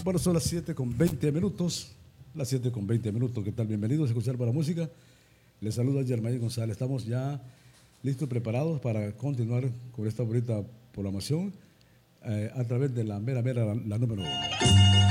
Bueno, son las 7 con 20 minutos. Las 7 con 20 minutos. ¿Qué tal? Bienvenidos a escuchar para música. Les saluda Germain González. Estamos ya listos, preparados para continuar con esta bonita programación a través de la mera, la número 1.